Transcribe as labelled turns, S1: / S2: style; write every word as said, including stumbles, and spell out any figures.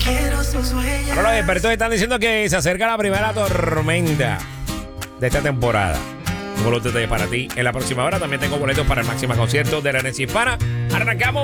S1: Ahora los expertos están diciendo que se acerca la primera tormenta de esta temporada. Tengo los detalles para ti en la próxima hora. También tengo boletos para el máximo concierto de la Herencia Hispana. Arrancamos.